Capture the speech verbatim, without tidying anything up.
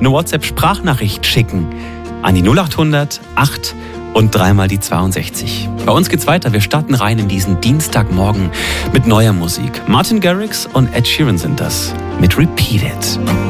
eine WhatsApp-Sprachnachricht schicken an die null acht hundert acht und dreimal die zweiundsechzig. Bei uns geht's weiter. Wir starten rein in diesen Dienstagmorgen mit neuer Musik. Martin Garrix und Ed Sheeran sind das mit Repeat It.